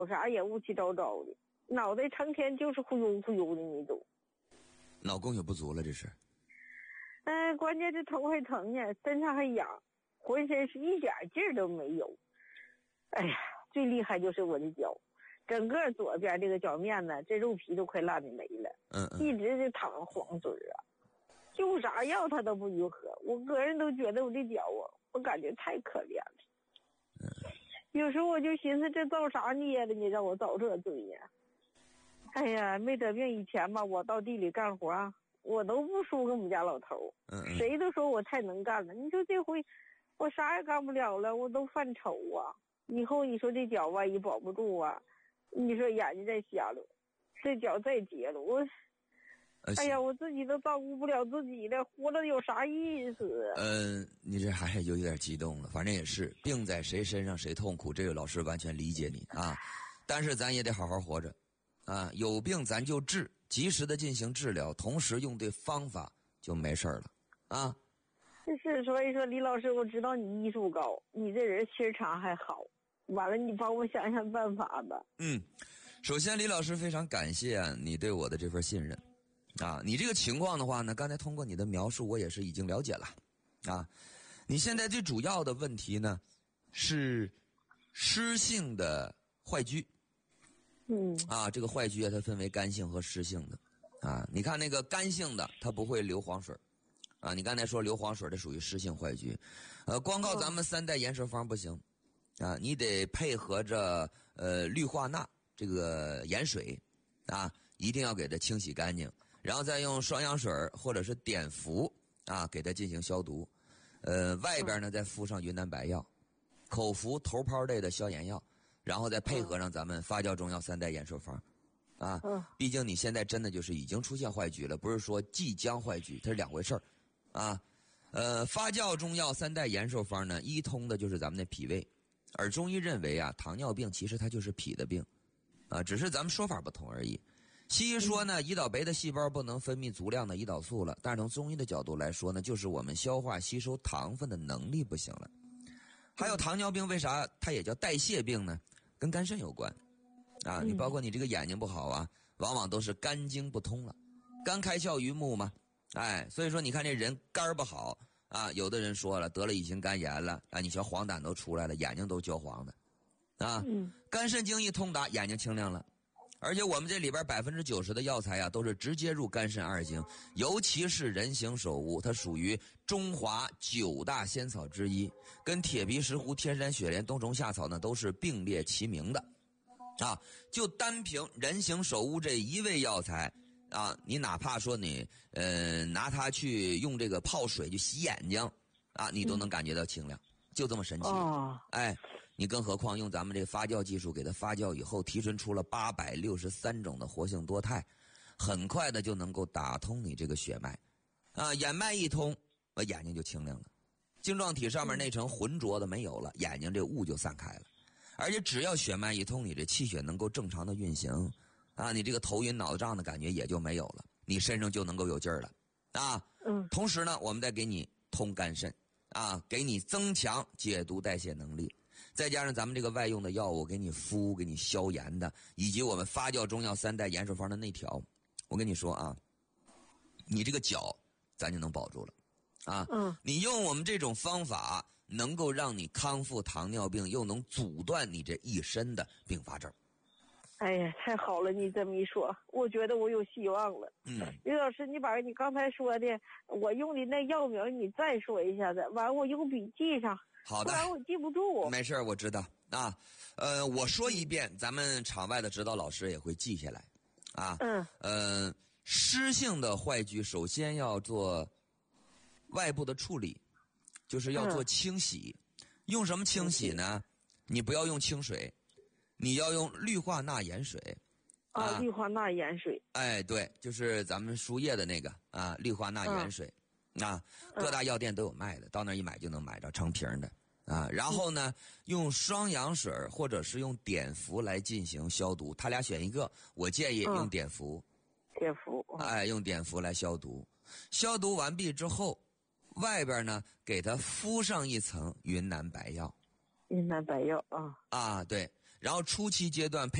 有啥也乌七糟糟的，脑袋成天就是忽悠忽悠的那种。 脑供血不足了，这是。 关键是头还疼呢，身上还痒，浑身是一点劲儿都没有。哎呀，最厉害就是我的脚，整个左边这个脚面呢，这肉皮都快烂的没了。一直就淌黄水啊，用啥药它都不愈合。我个人都觉得我的脚啊，我感觉太可怜了。有时候我就寻思，这造啥孽的，你让我遭这罪呀？哎呀，没得病以前吧，我到地里干活，我都不输给我们家老头。谁都说我太能干了。你说这回我啥也干不了了，我都犯愁啊。以后你说这脚万一保不住啊，你说眼睛再瞎了，这脚再截了，哎呀，我自己都照顾不了自己了，活着有啥意思？ 你这还是有点激动了。反正也是，病在谁身上谁痛苦，这个老师完全理解你啊。但是咱也得好好活着啊，有病咱就治，及时的进行治疗，同时用对方法就没事了啊。 是，所以说李老师，我知道你医术高，你这人心肠还好，完了你帮我想想办法吧。 首先李老师非常感谢你对我的这份信任啊。你这个情况的话呢，刚才通过你的描述我也是已经了解了啊。你现在最主要的问题呢是湿性的坏疽。这个坏疽它分为干性和湿性的啊。你看那个干性的它不会流黄水啊，你刚才说流黄水的属于湿性坏疽。光靠咱们3代延寿方不行啊，你得配合着氯化钠这个盐水啊，一定要给它清洗干净，然后再用双氧水或者是碘伏啊给它进行消毒。外边呢再敷上云南白药，口服头泡类的消炎药，然后再配合上咱们发酵中药3代延寿方啊。毕竟你现在真的就是已经出现坏疽了，不是说即将坏疽，它是两回事儿啊。发酵中药3代延寿方呢，一通的就是咱们的脾胃，而中医认为啊，糖尿病其实它就是脾的病啊，只是咱们说法不同而已。西医说呢，胰岛酶的细胞不能分泌足量的胰岛素了，但是从中医的角度来说呢，就是我们消化吸收糖分的能力不行了。还有糖尿病为啥它也叫代谢病呢？跟肝肾有关啊。你包括你这个眼睛不好啊，往往都是肝经不通了，肝开窍于目嘛。所以说你看这人肝不好啊，有的人说了得了乙型肝炎了啊，你瞧黄疸都出来了，眼睛都焦黄的啊。肝肾经一通达，眼睛清亮了。而且我们这里边90%的药材啊，都是直接入肝肾二经，尤其是人形首乌，它属于中华9大仙草之一，跟铁皮石斛、天山雪莲、冬虫夏草呢都是并列齐名的啊。就单凭人形首乌这一味药材啊，你哪怕说你拿它去用这个泡水去洗眼睛啊，你都能感觉到清亮，就这么神奇。你更何况用咱们这个发酵技术给它发酵以后，提纯出了863种的活性多肽，很快的就能够打通你这个血脉啊，眼脉一通，眼睛就清亮了，晶状体上面那层浑浊的没有了，眼睛这雾就散开了。而且只要血脉一通，你这气血能够正常的运行啊，你这个头晕脑胀的感觉也就没有了，你身上就能够有劲儿了啊。同时呢，我们再给你通肝肾啊，给你增强解毒代谢能力，再加上咱们这个外用的药物给你敷给你消炎的，以及我们发酵中药3代延寿方的内调，我跟你说啊，你这个脚咱就能保住了啊。你用我们这种方法能够让你康复糖尿病，又能阻断你这一身的并发症。 哎呀，太好了！你这么一说，我觉得我有希望了。李老师，你把你刚才说的我用的那药名你再说一下子，完我用笔记上。 好的， 不然我记不住。 没事，我知道啊。我说一遍，咱们场外的指导老师也会记下来啊。湿性的坏疽首先要做外部的处理，就是要做清洗。用什么清洗呢？你不要用清水，你要用氯化钠盐水。 氯化钠盐水。 对，就是咱们输液的那个啊，氯化钠盐水。各大药店都有卖的，到那儿一买就能买着成瓶的啊。然后呢，用双氧水或者是用碘伏来进行消毒，他俩选一个，我建议用碘伏。 碘伏。 用碘伏来消毒。消毒完毕之后，外边呢给它敷上一层云南白药。 云南白药对， 然后初期阶段